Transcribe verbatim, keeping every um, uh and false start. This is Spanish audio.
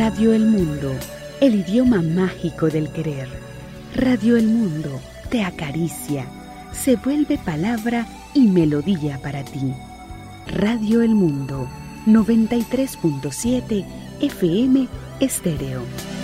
Radio El Mundo, el idioma mágico del querer. Radio El Mundo te acaricia, se vuelve palabra y melodía para ti. Radio El Mundo, noventa y tres punto siete F M Estéreo.